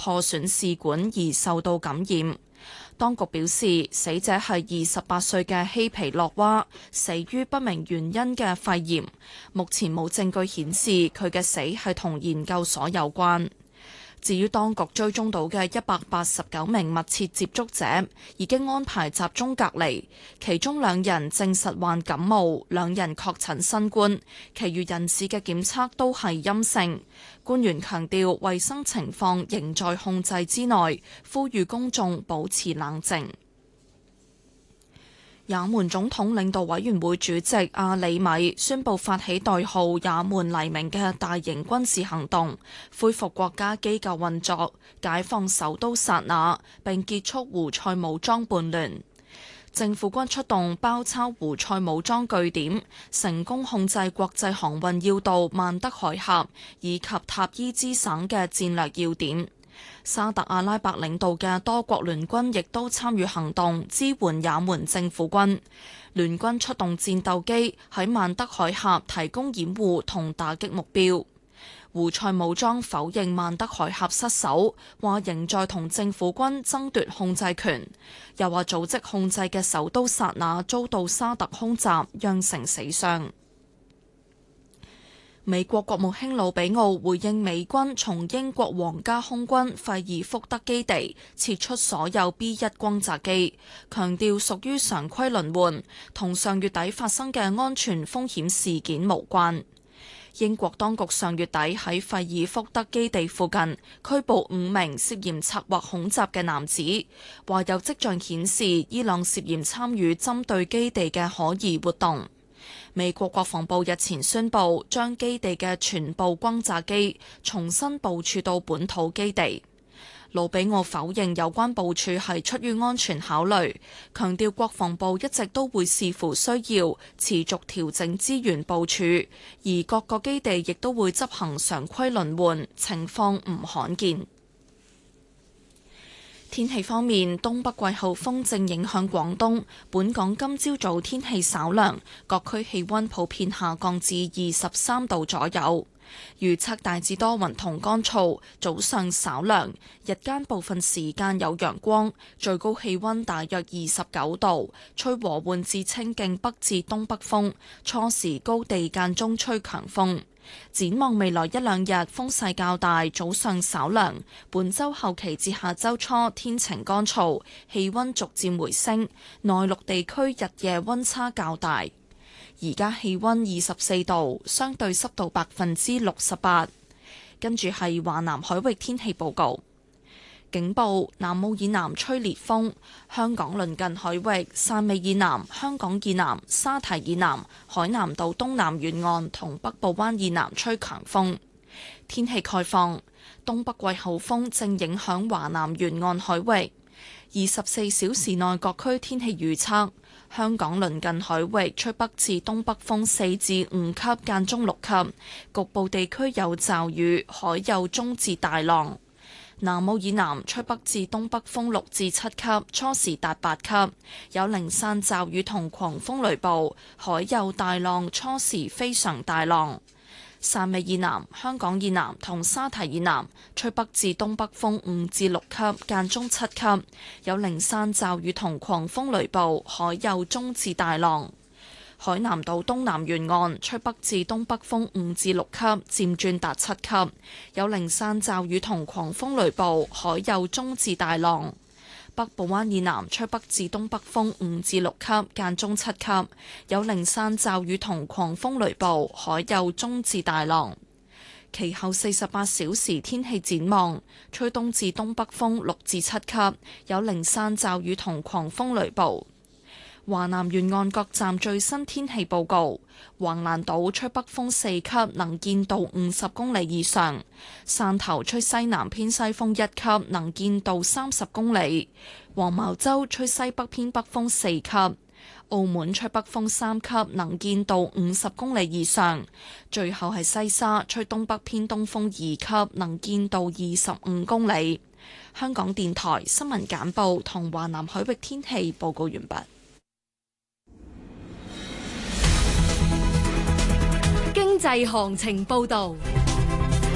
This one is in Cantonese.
破損試管而受到感染。當局表示，死者係28歲嘅希皮洛娃，死於不明原因嘅肺炎。目前冇證據顯示佢嘅死係同研究所有關。至於當局追蹤到嘅189名密切接觸者，已經安排集中隔離，其中2人證實患感冒，2人確診新冠，其餘人士嘅檢測都係陰性。官員強調，衛生情況仍在控制之內，呼籲公眾保持冷靜。也門總統領導委員會主席阿里米宣布發起代號也門黎明嘅大型軍事行動，恢復國家機構運作，解放首都薩那，並結束胡塞武裝叛亂。政府軍出動包抄胡塞武裝據點，成功控制國際航運要道曼德海峽以及塔伊茲省嘅戰略要點。沙特阿拉伯領導嘅多國聯軍亦都參與行動，支援也門政府軍。聯軍出動戰鬥機喺曼德海峽提供掩護同打擊目標。胡塞武裝否認曼德海峽失守，話仍在同政府軍爭奪控制權，又話組織控制嘅首都薩那遭到沙特空襲，釀成死傷。美國國務卿魯比奧回應美軍從英國皇家空軍費爾福德基地撤出所有 B-1 轟炸機，強調屬於常規輪換，同上月底發生嘅安全風險事件無關。英國當局上月底喺費爾福德基地附近拘捕5名涉嫌策劃恐襲嘅男子，話有跡象顯示伊朗涉嫌參與針對基地嘅可疑活動。美國國防部日前宣布，將基地嘅全部轟炸機重新部署到本土基地。魯比奧否認有關部署係出於安全考慮，強調國防部一直都會視乎需要持續調整資源部署，而各個基地亦都會執行常規輪換，情況唔罕見。天氣方面，東北季候風正影響廣東，本港今朝早天氣稍涼，各區氣溫普遍下降至23度左右。預測大致多雲同乾燥，早上稍涼，日間部分時間有陽光，最高氣溫大約29度，吹和緩至清勁北至東北風，初時高地間中吹強風。展望未來1、2日風勢較大，早上稍涼。本週後期至下週初天晴乾燥，氣溫逐漸回升，內陸地區日夜溫差較大。而家氣溫24度，相對濕度68%。跟住係華南海域天氣報告。警報：南澳以南吹烈風，香港鄰近海域、汕尾以南、香港以南、沙堤以南、海南島東南沿岸同北部灣以南吹強風。天氣概況：東北季候風正影響華南沿岸海域。24小時內各區天氣預測：香港鄰近海域吹北至東北風4至5級，間中6級，局部地區有驟雨，海有中至大浪。南澳以南吹北至東北風6至7級，初時達8級，有零散驟雨同狂風雷暴，海有大浪，初時非常大浪。汕尾以南、香港以南同沙堤以南吹北至東北風5至6級，間中7級，有零散驟雨同狂風雷暴，海有中至大浪。海南島東南沿岸吹北至東北風5至6級，漸轉達7級，有零散驟雨同狂風雷暴，海有中至大浪。北部灣以南吹北至東北風5至6級，間中7級，有零散驟雨同狂風雷暴，海有中至大浪。其後48小時天氣展望：吹東至東北風6至7級，有零散驟雨同狂風雷暴。華南沿岸各站最新天氣報告：橫瀾島吹北風4級，能見度50公里以上；汕頭吹西南偏西風1級，能見度30公里；黃茅洲吹西北偏北風4級；澳門吹北風3級，能見度50公里以上；最後係西沙吹東北偏東風2級，能見度25公里。香港電台新聞簡報同華南海域天氣報告完畢。 經濟行情報導。